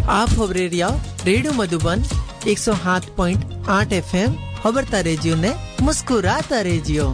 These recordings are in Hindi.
आप खबरेरिया रेडियो मधुबन 107.8 FM खबरता रेजियो ने मुस्कुराता रेजियो।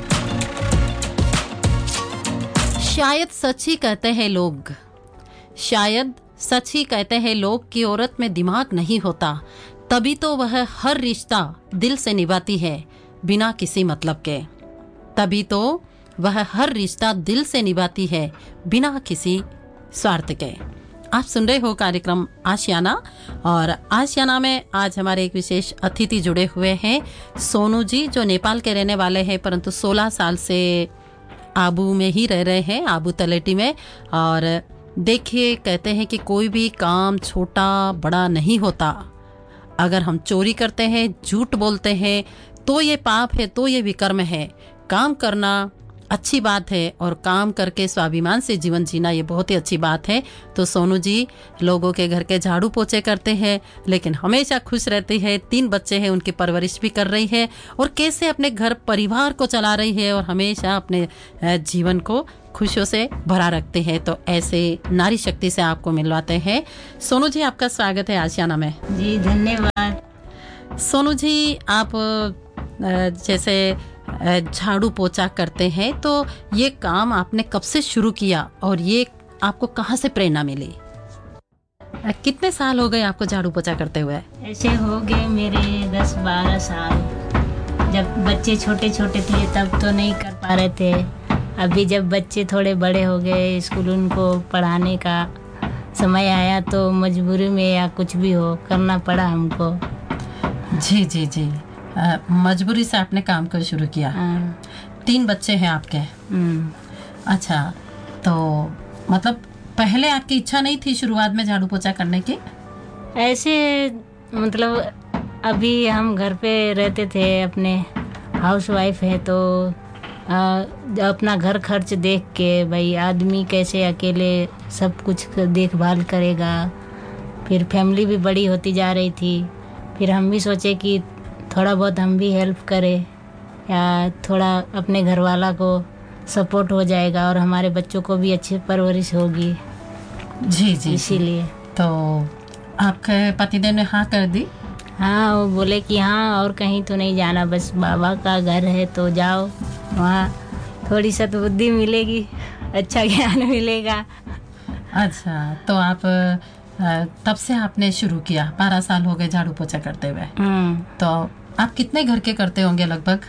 शायद सच ही कहते हैं लोग, शायद सच ही कहते हैं लोग कि औरत में दिमाग नहीं होता, तभी तो वह हर रिश्ता दिल से निभाती है बिना किसी मतलब के। तभी तो वह हर रिश्ता दिल से निभाती है बिना किसी स्वार्थ के। आप सुन रहे हो कार्यक्रम आशियाना, और आशियाना में आज हमारे एक विशेष अतिथि जुड़े हुए हैं, सोनू जी, जो नेपाल के रहने वाले हैं परंतु 16 साल से आबू में ही रह रहे हैं, आबू तलेटी में। और देखिए, कहते हैं कि कोई भी काम छोटा बड़ा नहीं होता। अगर हम चोरी करते हैं, झूठ बोलते हैं, तो ये पाप है, तो ये विकर्म है। काम करना अच्छी बात है और काम करके स्वाभिमान से जीवन जीना ये बहुत ही अच्छी बात है। तो सोनू जी लोगों के घर के झाड़ू पोछे करते हैं, लेकिन हमेशा खुश रहती है। 3 बच्चे हैं, उनकी परवरिश भी कर रही है और कैसे अपने घर परिवार को चला रही है और हमेशा अपने जीवन को खुशियों से भरा रखते हैं। तो ऐसे नारी शक्ति से आपको मिलवाते हैं। सोनू जी, आपका स्वागत है आशियाना में। जी धन्यवाद। सोनू जी, आप जैसे झाड़ू पोछा करते हैं, तो ये काम आपने कब से शुरू किया और ये आपको कहाँ से प्रेरणा मिली? कितने साल हो गए आपको झाड़ू पोछा करते हुए? ऐसे हो गए मेरे 10-12 साल। जब बच्चे छोटे छोटे थे तब तो नहीं कर पा रहे थे। अभी जब बच्चे थोड़े बड़े हो गए, स्कूल उनको पढ़ाने का समय आया, तो मजबूरी में या कुछ भी हो करना पड़ा हमको। जी जी जी, मजबूरी से आपने काम को शुरू किया। 3 बच्चे हैं आपके। अच्छा, तो मतलब पहले आपकी इच्छा नहीं थी शुरुआत में झाड़ू पोछा करने की? ऐसे मतलब अभी हम घर पे रहते थे, अपने हाउस वाइफ है, तो अपना घर खर्च देख के भाई आदमी कैसे अकेले सब कुछ देखभाल करेगा। फिर फैमिली भी बड़ी होती जा रही थी। फिर हम भी सोचे कि थोड़ा बहुत हम भी हेल्प करें, या थोड़ा अपने घर वाला को सपोर्ट हो जाएगा और हमारे बच्चों को भी अच्छी परवरिश होगी। जी जी, इसीलिए। तो आपके पतिदेव ने हाँ कर दी? हाँ, वो बोले कि हाँ, और कहीं तो नहीं जाना, बस बाबा का घर है तो जाओ, वहाँ थोड़ी सद्बुद्धि मिलेगी, अच्छा ज्ञान मिलेगा। अच्छा, तो आप तब से आपने शुरू किया। 12 साल हो गए झाड़ू पोछा करते हुए। तो आप कितने घर के करते होंगे लगभग?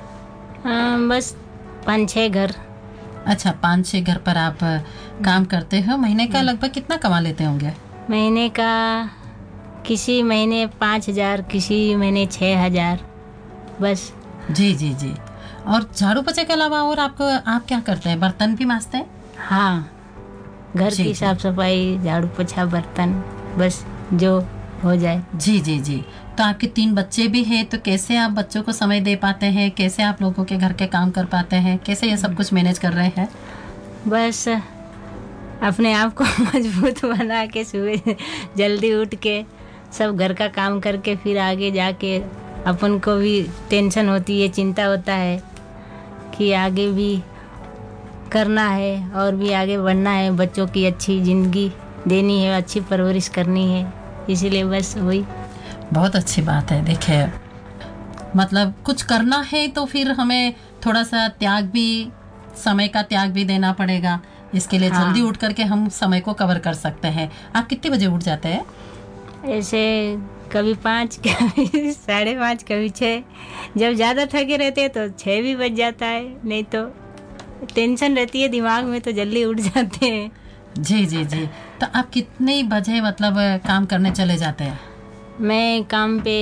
बस 5-6 घर। अच्छा, 5-6 घर पर आप काम करते हो। महीने का लगभग कितना कमा लेते होंगे? महीने का किसी महीने 5,000, किसी महीने 6,000 बस। जी जी जी। और झाड़ू पोछे के अलावा और आप क्या करते हैं? बर्तन भी मांजते हैं? हाँ, घर की साफ सफाई, झाड़ू पोछा, बर्तन, बस जो हो जाए। जी जी जी। तो आपके 3 बच्चे भी हैं, तो कैसे आप बच्चों को समय दे पाते हैं? कैसे आप लोगों के घर के काम कर पाते हैं? कैसे ये सब कुछ मैनेज कर रहे हैं? बस अपने आप को मजबूत बना के सुबह जल्दी उठ के सब घर का काम करके फिर आगे जाके अपन को भी टेंशन होती है, चिंता होता है कि आगे भी करना है और भी आगे बढ़ना है, बच्चों की अच्छी ज़िंदगी देनी है, अच्छी परवरिश करनी है। इसीलिए बस वही। बहुत अच्छी बात है। देखिए, मतलब कुछ करना है तो फिर हमें थोड़ा सा त्याग भी, समय का त्याग भी देना पड़ेगा। इसके लिए जल्दी उठ करके हम समय को कवर कर सकते हैं। आप कितने बजे उठ जाते हैं? ऐसे कभी 5, कभी 5:30, कभी 6। जब ज़्यादा थके रहते हैं तो 6 भी बज जाता है, नहीं तो टेंशन रहती है दिमाग में तो जल्दी उठ जाते हैं। जी जी जी। तो आप कितने बजे मतलब काम करने चले जाते हैं? मैं काम पे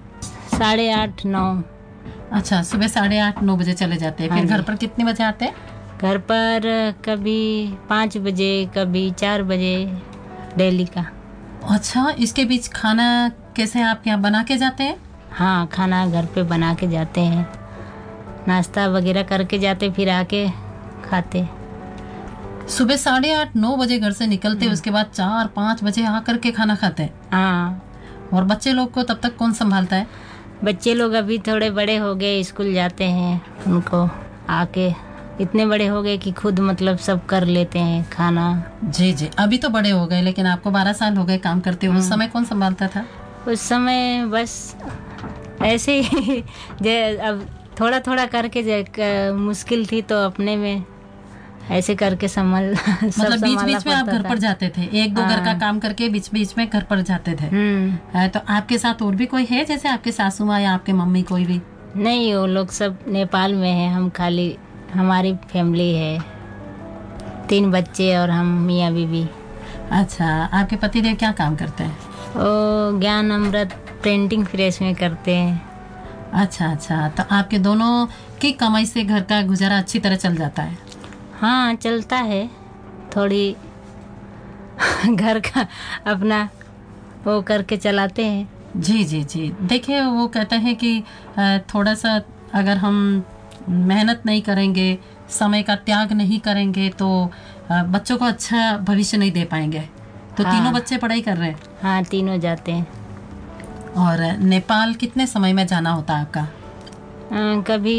8:30-9। अच्छा, सुबह 8:30-9 बजे चले जाते हैं। फिर घर पर कितने बजे आते हैं? घर पर कभी 5 बजे, कभी 4 बजे, डेली का। अच्छा, इसके बीच खाना कैसे आप यहाँ बना के जाते हैं? हाँ, खाना घर पे बना के जाते हैं, नाश्ता वगैरह करके जाते, फिर आके खाते। सुबह 8:30-9 बजे घर से निकलते, उसके बाद 4-5 बजे आकर के खाना खाते हैं? हाँ। और बच्चे लोग को तब तक कौन संभालता है? बच्चे लोग अभी थोड़े बड़े हो गए, स्कूल जाते हैं, उनको आके इतने बड़े हो गए कि खुद मतलब सब कर लेते हैं खाना। जी जी, अभी तो बड़े हो गए, लेकिन आपको 12 साल हो गए काम करते हुए। उस समय कौन संभालता था? उस समय बस ऐसे ही अब थोड़ा थोड़ा करके मुश्किल थी तो अपने में ऐसे करके मतलब बीच बीच में आप घर पर जाते थे, एक दो घर का हाँ। काम करके बीच बीच में घर पर जाते थे। तो आपके साथ और भी कोई है, जैसे आपके सासू माँ या आपके मम्मी, कोई भी? नहीं, वो लोग सब नेपाल में है, हम खाली हमारी फैमिली है, 3 बच्चे और हम मियाँ बीबी। अच्छा, आपके पतिदेव क्या काम करते हैं? वो ज्ञान अमृत प्रिंटिंग प्रेस में करते हैं। अच्छा अच्छा, तो आपके दोनों की कमाई से घर का गुजारा अच्छी तरह चल जाता है? हाँ, चलता है थोड़ी घर का अपना वो करके चलाते हैं। जी जी जी, देखिए वो कहते हैं कि थोड़ा सा अगर हम मेहनत नहीं करेंगे, समय का त्याग नहीं करेंगे तो बच्चों को अच्छा भविष्य नहीं दे पाएंगे। तो हाँ। तीनों बच्चे पढ़ाई कर रहे हैं? हाँ, तीनों जाते हैं। और नेपाल कितने समय में जाना होता है आपका? कभी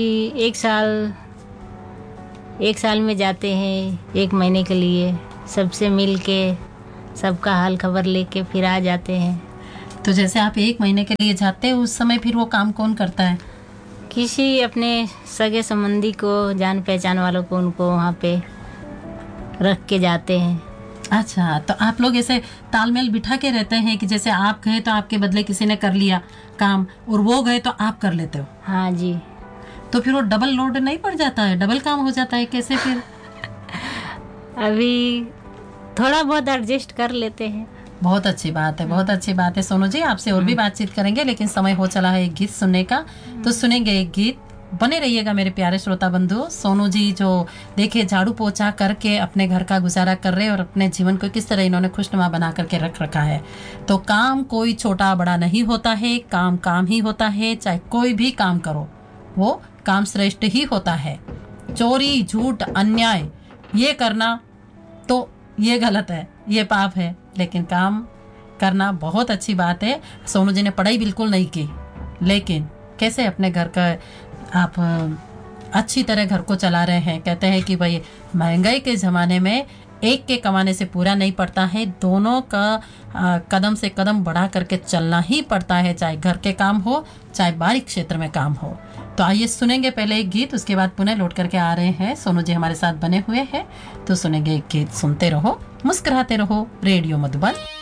एक साल में जाते हैं, 1 महीने के लिए, सबसे मिल के सबका हाल खबर लेके फिर आ जाते हैं। तो जैसे आप 1 महीने के लिए जाते हैं, उस समय फिर वो काम कौन करता है? किसी अपने सगे संबंधी को, जान पहचान वालों को, उनको वहाँ पे रख के जाते हैं। अच्छा, तो आप लोग ऐसे तालमेल बिठा के रहते हैं कि जैसे आप गए तो आपके बदले किसी ने कर लिया काम, और वो गए तो आप कर लेते हो? हाँ जी। तो फिर वो डबल लोड नहीं पड़ जाता है, डबल काम हो जाता है, कैसे फिर? अभी थोड़ा बहुत एडजस्ट कर लेते हैं। बहुत अच्छी बात है, बहुत अच्छी बात है। सोनू जी, आपसे और भी बातचीत करेंगे, लेकिन समय हो चला है एक गीत सुनने का, तो सुनेंगे एक गीत। बने रहिएगा मेरे प्यारे श्रोता बंधु। सोनू जी जो देखिए झाड़ू पोछा करके अपने घर का गुजारा कर रहे हैं और अपने जीवन को किस तरह इन्होंने खुशनुमा बना करके रख रखा है। तो काम कोई छोटा बड़ा नहीं होता है, काम काम ही होता है। चाहे कोई भी काम करो, वो काम श्रेष्ठ ही होता है। चोरी, झूठ, अन्याय ये करना तो ये गलत है, ये पाप है, लेकिन काम करना बहुत अच्छी बात है। सोनू जी ने पढ़ाई बिल्कुल नहीं की, लेकिन कैसे अपने घर का आप अच्छी तरह घर को चला रहे हैं। कहते हैं कि भाई महंगाई के ज़माने में एक के कमाने से पूरा नहीं पड़ता है, दोनों का कदम से कदम बढ़ा करके चलना ही पड़ता है, चाहे घर के काम हो चाहे बाहरी क्षेत्र में काम हो। तो आइए सुनेंगे पहले एक गीत, उसके बाद पुनः लौट करके आ रहे हैं। सोनू जी हमारे साथ बने हुए हैं, तो सुनेंगे एक गीत। सुनते रहो, मुस्कुराते रहो, रेडियो मधुबन।